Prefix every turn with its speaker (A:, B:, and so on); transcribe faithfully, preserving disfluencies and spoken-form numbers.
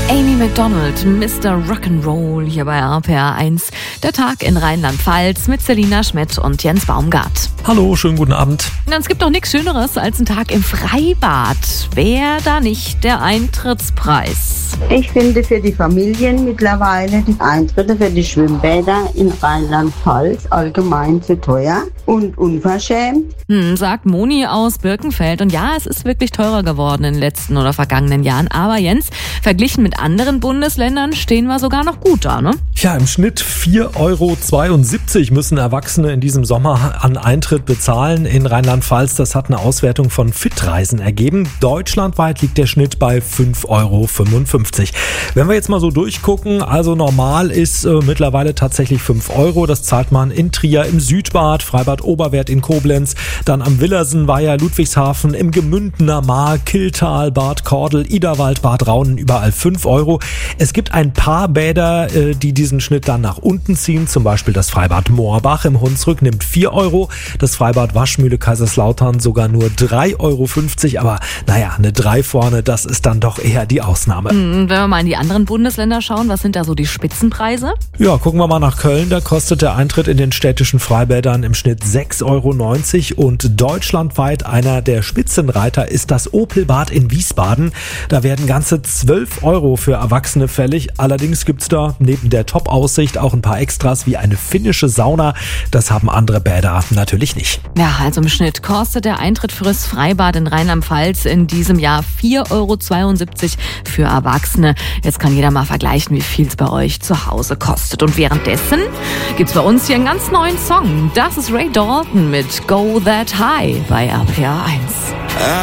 A: Amy Macdonald, Mister Rock'n'Roll hier bei R P R eins. Der Tag in Rheinland-Pfalz mit Selina Schmidt und Jens Baumgart.
B: Hallo, schönen guten Abend.
A: Und es gibt doch nichts Schöneres als ein Tag im Freibad. Wäre da nicht der Eintrittspreis?
C: Ich finde für die Familien mittlerweile die Eintritte für die Schwimmbäder in Rheinland-Pfalz allgemein zu teuer und unverschämt.
A: Hm, sagt Moni aus Birkenfeld. Und ja, es ist wirklich teurer geworden in den letzten oder vergangenen Jahren. Aber Jens, verglichen mit anderen Bundesländern stehen wir sogar noch gut da, ne?
B: Ja, im Schnitt vier Euro zweiundsiebzig müssen Erwachsene in diesem Sommer an Eintritt bezahlen. In Rheinland-Pfalz, das hat eine Auswertung von Fitreisen ergeben. Deutschlandweit liegt der Schnitt bei fünf Euro fünfundfünfzig. Wenn wir jetzt mal so durchgucken, also normal ist äh, mittlerweile tatsächlich fünf Euro. Das zahlt man in Trier im Südbad, Freibad Oberwerth in Koblenz, dann am Willersen, Weiher, Ludwigshafen, im Gemündener Maar, Killtal, Bad Kordel, Iderwald, Bad Raunen, überall fünf Euro. Es gibt ein paar Bäder, äh, die diesen Schnitt dann nach unten ziehen. Zum Beispiel das Freibad Moorbach im Hunsrück nimmt vier Euro. Das Freibad Waschmühle Kaiserslautern sogar nur drei Euro fünfzig. Aber naja, eine drei vorne, das ist dann doch eher die Ausnahme.
A: Hm, wenn wir mal in die anderen Bundesländer schauen, was sind da so die Spitzenpreise?
B: Ja, gucken wir mal nach Köln. Da kostet der Eintritt in den städtischen Freibädern im Schnitt sechs Euro neunzig. Und deutschlandweit einer der Spitzenreiter ist das Opelbad in Wiesbaden. Da werden ganze zwölf Euro für Erwachsene fällig. Allerdings gibt's da neben der Top-Aussicht auch ein paar Extras wie eine finnische Sauna. Das haben andere Bäder natürlich nicht.
A: Ja, also im Schnitt kostet der Eintritt für das Freibad in Rheinland-Pfalz in diesem Jahr vier Euro zweiundsiebzig für Erwachsene. Jetzt kann jeder mal vergleichen, wie viel es bei euch zu Hause kostet. Und währenddessen gibt's bei uns hier einen ganz neuen Song. Das ist Ray Dalton mit Go That High bei R P R eins.